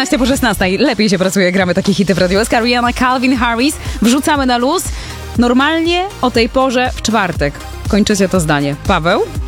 15 po 16. Lepiej się pracuje, gramy takie hity w Radio SK. Rihanna, Calvin Harris. Wrzucamy na luz. Normalnie o tej porze w czwartek. Kończycie to zdanie. Paweł?